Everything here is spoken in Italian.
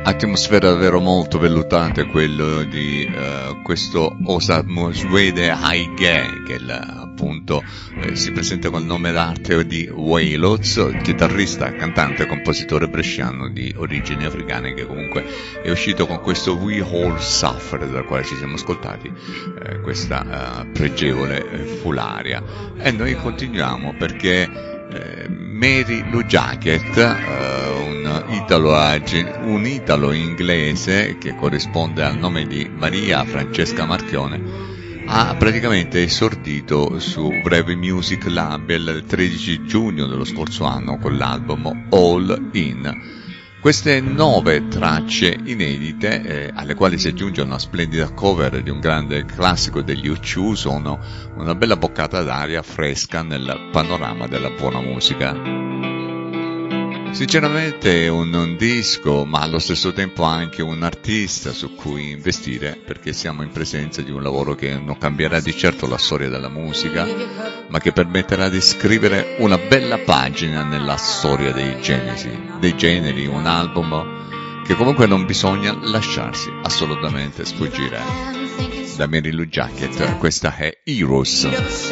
Atmosfera davvero molto vellutante quello di questo Osamu Suede Haige, che appunto si presenta col nome d'arte di Wailoz, chitarrista, cantante e compositore bresciano di origini africane, che comunque è uscito con questo We All Suffer, dal quale ci siamo ascoltati questa pregevole fularia. E noi continuiamo perché Mary Lou Jacket, un italo-inglese che corrisponde al nome di Maria Francesca Marchione, ha praticamente esordito su Brave Music Label il 13 giugno dello scorso anno con l'album All In. Queste 9 tracce inedite, alle quali si aggiunge una splendida cover di un grande classico degli U2, sono una bella boccata d'aria fresca nel panorama della buona musica. Sinceramente è un disco, ma allo stesso tempo anche un artista su cui investire, perché siamo in presenza di un lavoro che non cambierà di certo la storia della musica, ma che permetterà di scrivere una bella pagina nella storia dei generi, un album che comunque non bisogna lasciarsi assolutamente sfuggire. Da Mary Lou Jacket, questa è Heroes.